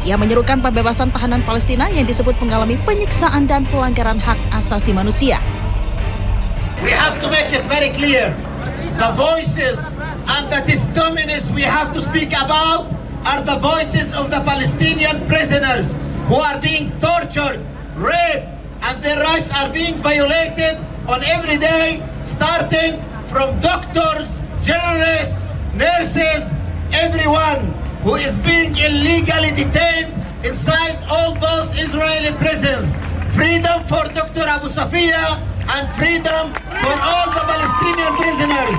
Ia menyerukan pembebasan tahanan Palestina yang disebut mengalami penyiksaan dan pelanggaran hak asasi manusia. We have to make it very clear. The voices and the testimonies we have to speak about are the voices of the Palestinian prisoners who are being tortured, raped, and their rights are being violated on every day, starting from doctors, journalists, nurses, everyone who is being illegally detained inside all those Israeli prisons. Freedom for Dr. Abu Safiya and freedom for all the Palestinian prisoners.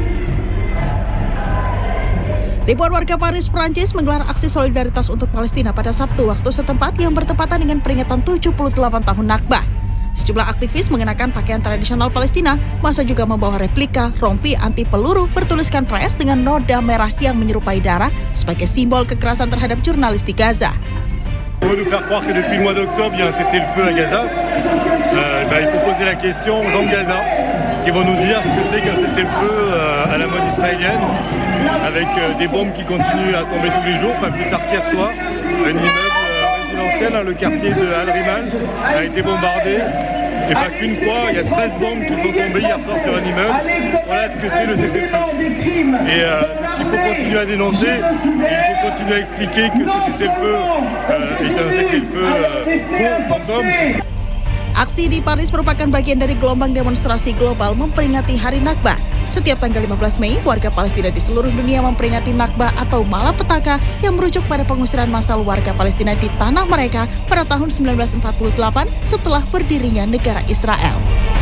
Ribuan warga Paris, Prancis menggelar aksi solidaritas untuk Palestina pada Sabtu waktu setempat yang bertepatan dengan peringatan 78 tahun Nakbah. Sejumlah aktivis mengenakan pakaian tradisional Palestina, masa juga membawa replika rompi anti peluru bertuliskan press dengan noda merah yang menyerupai darah sebagai simbol kekerasan terhadap jurnalis di Gaza. On veut nous faire croire que depuis le mois d'octobre, il y a un cessez-le-feu à Gaza. Il faut poser la question aux gens de Gaza qui vont nous dire ce que c'est qu'un cessez-le-feu à la mode israélienne avec des bombes qui continuent à tomber tous les jours. Pas plus tard qu'hier soir, un immeuble résidentiel, le quartier de Al-Rimal, a été bombardé. Et pas qu'une fois, il y a 13 bombes qui sont tombées hier soir sur un immeuble. Voilà ce que c'est le cessez-le-feu. Et c'est ce qu'il faut continuer à dénoncer. Et il faut continuer à expliquer que ce cessez-le-feu est un cessez-le-feu faux, fantôme. Aksi di Paris merupakan bagian dari gelombang demonstrasi global memperingati Hari Nakbah. Setiap tanggal 15 Mei, warga Palestina di seluruh dunia memperingati Nakbah atau malapetaka yang merujuk pada pengusiran massal warga Palestina di tanah mereka pada tahun 1948 setelah berdirinya negara Israel.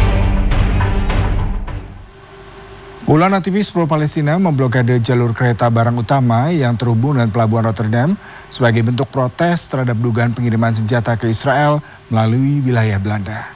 Puluhan aktivis pro-Palestina memblokade jalur kereta barang utama yang terhubung dengan pelabuhan Rotterdam sebagai bentuk protes terhadap dugaan pengiriman senjata ke Israel melalui wilayah Belanda.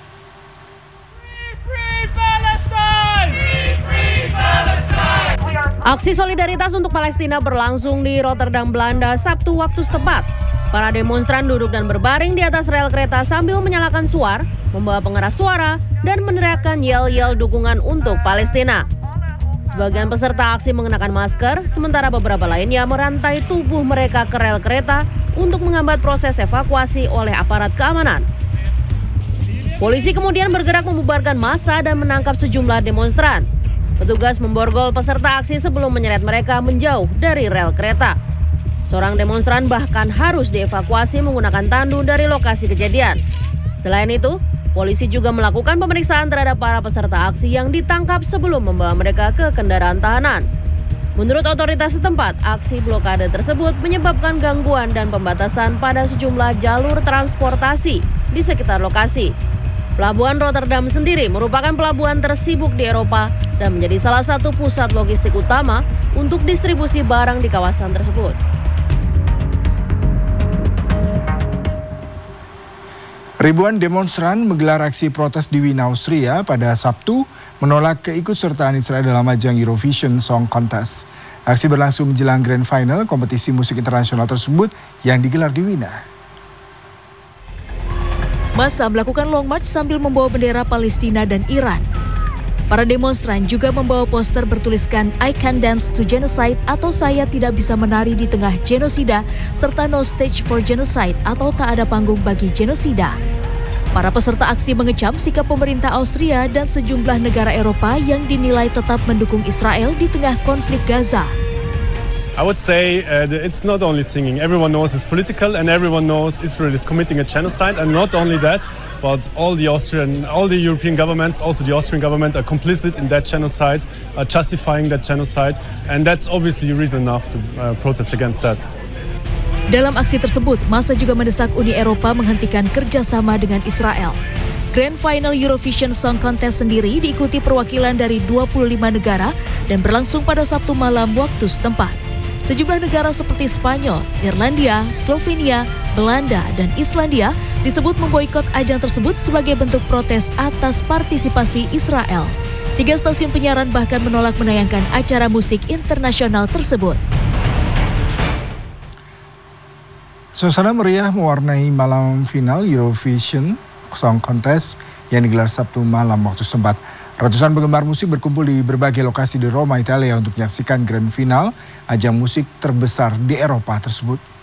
Aksi solidaritas untuk Palestina berlangsung di Rotterdam, Belanda, Sabtu waktu setempat. Para demonstran duduk dan berbaring di atas rel kereta sambil menyalakan suar, membawa pengeras suara, dan meneriakkan yel-yel dukungan untuk Palestina. Sebagian peserta aksi mengenakan masker, sementara beberapa lainnya merantai tubuh mereka ke rel kereta untuk menghambat proses evakuasi oleh aparat keamanan. Polisi kemudian bergerak membubarkan massa dan menangkap sejumlah demonstran. Petugas memborgol peserta aksi sebelum menyeret mereka menjauh dari rel kereta. Seorang demonstran bahkan harus dievakuasi menggunakan tandu dari lokasi kejadian. Selain itu, polisi juga melakukan pemeriksaan terhadap para peserta aksi yang ditangkap sebelum membawa mereka ke kendaraan tahanan. Menurut otoritas setempat, aksi blokade tersebut menyebabkan gangguan dan pembatasan pada sejumlah jalur transportasi di sekitar lokasi. Pelabuhan Rotterdam sendiri merupakan pelabuhan tersibuk di Eropa dan menjadi salah satu pusat logistik utama untuk distribusi barang di kawasan tersebut. Ribuan demonstran menggelar aksi protes di Wina, Austria pada Sabtu menolak keikutsertaan Israel dalam ajang Eurovision Song Contest. Aksi berlangsung menjelang Grand Final kompetisi musik internasional tersebut yang digelar di Wina. Massa melakukan long march sambil membawa bendera Palestina dan Iran. Para demonstran juga membawa poster bertuliskan I Can Dance to Genocide atau saya tidak bisa menari di tengah genosida, serta No Stage for Genocide atau tak ada panggung bagi genosida. Para peserta aksi mengecam sikap pemerintah Austria dan sejumlah negara Eropa yang dinilai tetap mendukung Israel di tengah konflik Gaza. I would say it's not only singing. Everyone knows it's political and everyone knows Israel is committing a genocide. And not only that, but all the European governments, also the Austrian government, are complicit in that genocide, are justifying that genocide. And that's obviously reason enough to protest against that. Dalam aksi tersebut, massa juga mendesak Uni Eropa menghentikan kerjasama dengan Israel. Grand Final Eurovision Song Contest sendiri diikuti perwakilan dari 25 negara dan berlangsung pada Sabtu malam waktu setempat. Sejumlah negara seperti Spanyol, Irlandia, Slovenia, Belanda, dan Islandia disebut memboikot ajang tersebut sebagai bentuk protes atas partisipasi Israel. 3 stasiun penyiaran bahkan menolak menayangkan acara musik internasional tersebut. Suasana meriah mewarnai malam final Eurovision Song Contest yang digelar Sabtu malam waktu setempat. Ratusan penggemar musik berkumpul di berbagai lokasi di Roma, Italia untuk menyaksikan grand final ajang musik terbesar di Eropa tersebut.